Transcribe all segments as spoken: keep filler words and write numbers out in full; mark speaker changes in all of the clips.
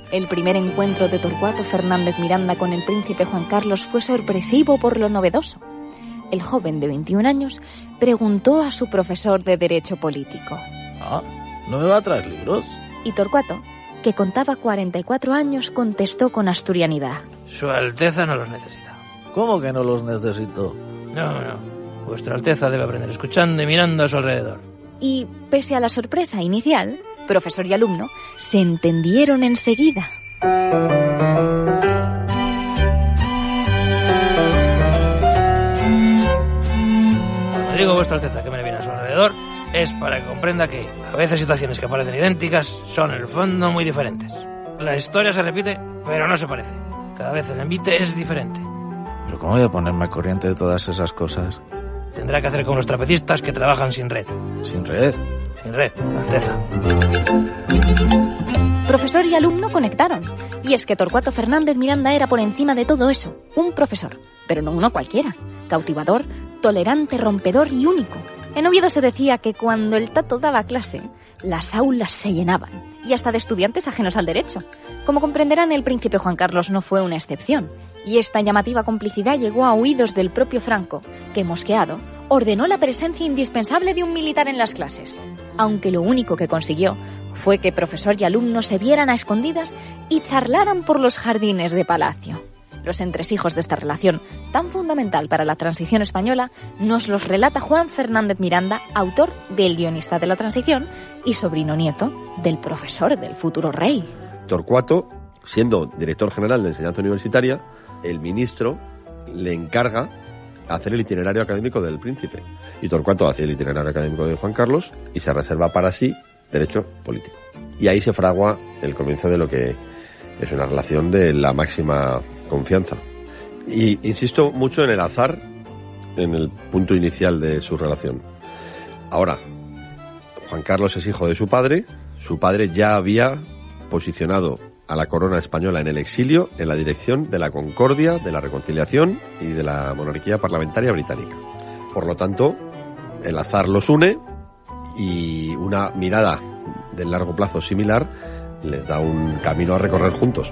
Speaker 1: El primer encuentro de Torcuato Fernández Miranda con el príncipe Juan Carlos fue sorpresivo por lo novedoso. El joven de veintiún años preguntó a su profesor de Derecho Político.
Speaker 2: Ah, ¿no me va a traer libros?
Speaker 1: Y Torcuato, que contaba cuarenta y cuatro años, contestó con asturianidad.
Speaker 3: Su Alteza no los necesita.
Speaker 2: ¿Cómo que no los necesito?
Speaker 3: No, no. Vuestra Alteza debe aprender escuchando y mirando a su alrededor.
Speaker 1: Y, pese a la sorpresa inicial, profesor y alumno se entendieron enseguida.
Speaker 3: Cuando digo vuestra Alteza que me viene a su alrededor, es para que comprenda que a veces situaciones que parecen idénticas son en el fondo muy diferentes. La historia se repite, pero no se parece. Cada vez el envite es diferente.
Speaker 2: ¿Pero cómo voy a ponerme al corriente de todas esas cosas?
Speaker 3: Tendrá que hacer como los trapecistas que trabajan sin red.
Speaker 2: ¿Sin red?
Speaker 3: Sin red, Alteza.
Speaker 1: Profesor y alumno conectaron. Y es que Torcuato Fernández Miranda era por encima de todo eso, un profesor, pero no uno cualquiera. Cautivador, tolerante, rompedor y único. En Oviedo se decía que cuando el Tato daba clase, las aulas se llenaban, y hasta de estudiantes ajenos al derecho. Como comprenderán, el príncipe Juan Carlos no fue una excepción, y esta llamativa complicidad llegó a oídos del propio Franco, que, mosqueado, ordenó la presencia indispensable de un militar en las clases, aunque lo único que consiguió fue que profesor y alumno se vieran a escondidas y charlaran por los jardines de Palacio. Los entresijos de esta relación, tan fundamental para la transición española, nos los relata Juan Fernández Miranda, autor del Guionista de la Transición y sobrino nieto del profesor del futuro rey.
Speaker 4: Torcuato, siendo director general de enseñanza universitaria, el ministro le encarga hacer el itinerario académico del príncipe. Y Torcuato hace el itinerario académico de Juan Carlos y se reserva para sí derecho político. Y ahí se fragua el comienzo de lo que es una relación de la máxima confianza. Y insisto mucho en el azar, en el punto inicial de su relación. Ahora, Juan Carlos es hijo de su padre. Su padre ya había posicionado a la corona española en el exilio en la dirección de la concordia, de la reconciliación y de la monarquía parlamentaria británica. Por lo tanto, el azar los une y una mirada de largo plazo similar les da un camino a recorrer juntos.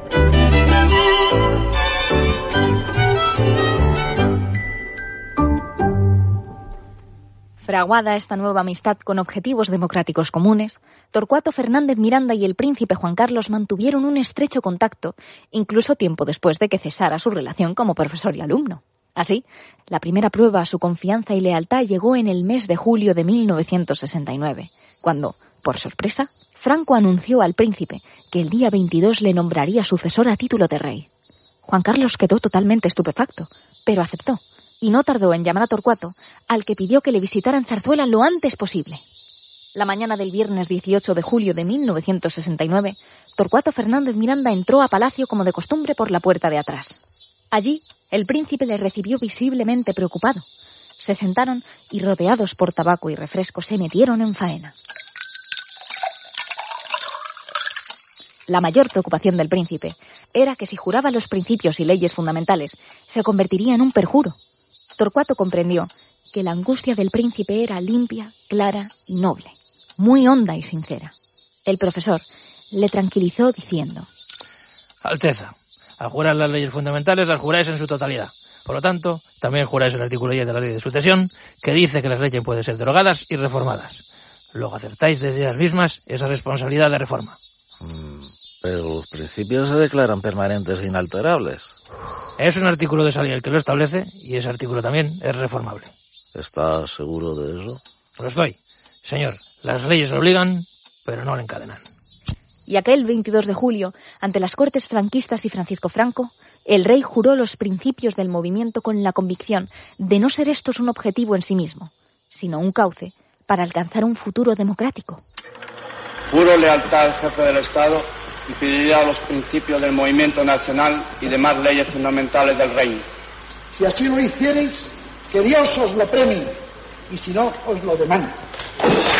Speaker 1: Fraguada esta nueva amistad con objetivos democráticos comunes, Torcuato Fernández Miranda y el príncipe Juan Carlos mantuvieron un estrecho contacto, incluso tiempo después de que cesara su relación como profesor y alumno. Así, la primera prueba a su confianza y lealtad llegó en el mes de julio de mil novecientos sesenta y nueve, cuando, por sorpresa, Franco anunció al príncipe que el día veintidós le nombraría sucesor a título de rey. Juan Carlos quedó totalmente estupefacto, pero aceptó, y no tardó en llamar a Torcuato, al que pidió que le visitara en Zarzuela lo antes posible. La mañana del viernes dieciocho de julio de mil novecientos sesenta y nueve, Torcuato Fernández Miranda entró a Palacio como de costumbre por la puerta de atrás. Allí, el príncipe le recibió visiblemente preocupado. Se sentaron y, rodeados por tabaco y refresco, se metieron en faena. La mayor preocupación del príncipe era que si juraba los principios y leyes fundamentales, se convertiría en un perjuro. Torcuato comprendió que la angustia del príncipe era limpia, clara y noble, muy honda y sincera. El profesor le tranquilizó diciendo:
Speaker 3: Alteza, al jurar las leyes fundamentales las juráis en su totalidad. Por lo tanto, también juráis el artículo diez de la ley de sucesión, que dice que las leyes pueden ser derogadas y reformadas. Luego aceptáis desde ellas mismas esa responsabilidad de reforma.
Speaker 2: Mm, pero los principios se declaran permanentes e inalterables.
Speaker 3: Es un artículo de esa ley el que lo establece, y ese artículo también es reformable.
Speaker 2: ¿Estás seguro de eso?
Speaker 3: Lo estoy. Señor, las leyes lo obligan, pero no lo encadenan.
Speaker 1: Y aquel veintidós de julio, ante las Cortes franquistas y Francisco Franco, el rey juró los principios del movimiento con la convicción de no ser estos un objetivo en sí mismo, sino un cauce para alcanzar un futuro democrático.
Speaker 5: Juro lealtad al jefe del Estado y fidelidad a los principios del movimiento nacional y demás leyes fundamentales del reino.
Speaker 6: Si así lo hiciereis, que Dios os lo premie, y si no, os lo demande.